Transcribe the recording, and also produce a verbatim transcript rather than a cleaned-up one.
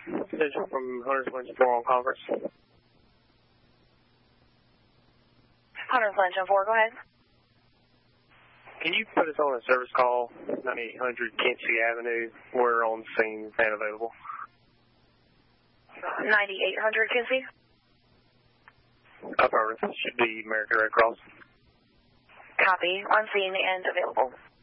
Attention from Hunter's Lynch four on conference. Hunter's Lynch four, go ahead. Can you put us on a service call, ninety-eight hundred Kinsey Avenue? We're on scene and available. ninety-eight hundred Kinsey? Affirmative. Should be American Red Cross. Copy. On scene and available.